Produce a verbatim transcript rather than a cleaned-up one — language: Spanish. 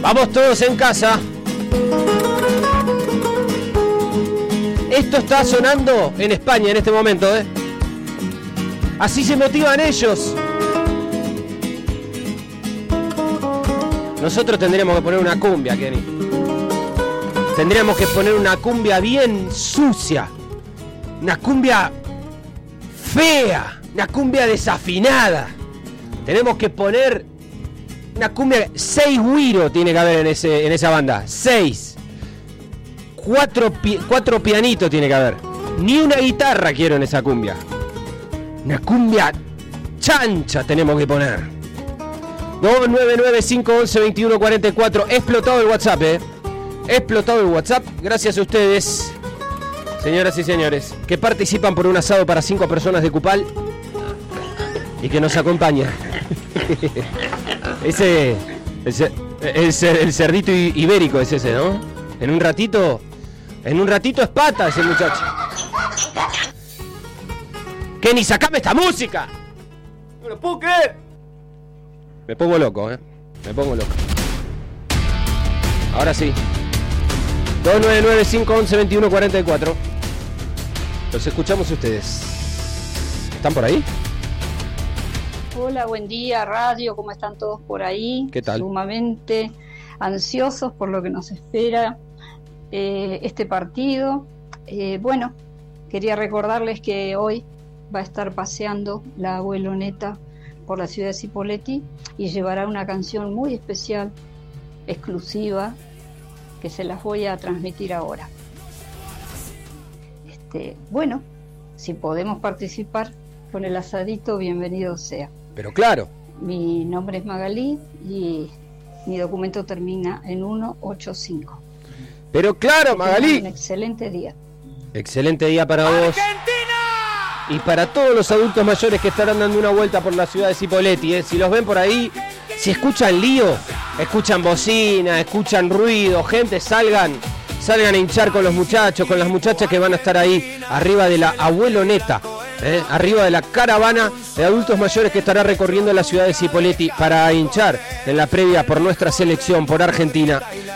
Vamos todos en casa. Esto está sonando en España en este momento, ¿eh? Así se motivan ellos. Nosotros tendríamos que poner una cumbia, Kenny. Tendríamos que poner una cumbia bien sucia. Una cumbia fea. Una cumbia desafinada. Tenemos que poner una cumbia... Seis güiros tiene que haber en, ese, en esa banda. Seis. Cuatro, pi, cuatro pianitos tiene que haber. Ni una guitarra quiero en esa cumbia. Una cumbia chancha tenemos que poner. dos nueve nueve cinco once veintiuno cuarenta y cuatro. Explotado el WhatsApp, eh. Explotado el WhatsApp. Gracias a ustedes, señoras y señores, que participan por un asado para cinco personas de Cupal y que nos acompañan. Ese, ese el, el cerdito ibérico es ese, ¿no? En un ratito, en un ratito es pata ese muchacho. Kenny, sacame esta música. No lo puedo creer. Me pongo loco, eh. Me pongo loco. Ahora sí. dos nueve nueve cinco once veintiuno cuarenta y cuatro. Los escuchamos ustedes. ¿Están por ahí? Hola, buen día, radio. ¿Cómo están todos por ahí? ¿Qué tal? Sumamente ansiosos por lo que nos espera eh, este partido. Eh, bueno, quería recordarles que hoy va a estar paseando la abueloneta por la ciudad de Cipolletti y llevará una canción muy especial, exclusiva, que se las voy a transmitir ahora. Este, bueno, si podemos participar con el asadito, bienvenido sea. Pero claro. Mi nombre es Magalí y mi documento termina en ciento ochenta y cinco. Pero claro, Magalí. Un excelente día. Excelente día para vos. ¡Argentina! Y para todos los adultos mayores que estarán dando una vuelta por la ciudad de Cipolletti, ¿eh? Si los ven por ahí, si escuchan lío, escuchan bocina, escuchan ruido, gente, salgan, salgan a hinchar con los muchachos, con las muchachas que van a estar ahí arriba de la abueloneta, ¿eh? Arriba de la caravana de adultos mayores que estará recorriendo la ciudad de Cipolletti para hinchar en la previa por nuestra selección, por Argentina.